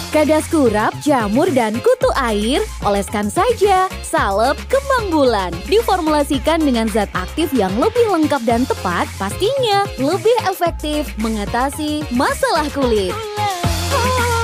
Kadas kurap, jamur, dan kutu air, oleskan saja. Salep kembang bulan. Diformulasikan dengan zat aktif yang lebih lengkap dan tepat, pastinya lebih efektif mengatasi masalah kulit.